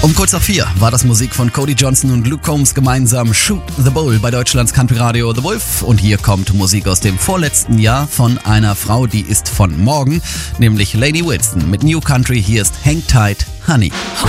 Um kurz nach 4 war das Musik von Cody Johnson und Luke Combs gemeinsam Shoot the Bull bei Deutschlands Country Radio The Wolf. Und hier kommt Musik aus dem vorletzten Jahr von einer Frau, die ist von morgen, nämlich Lady Wilson mit New Country. Hier ist Hang Tight, Honey.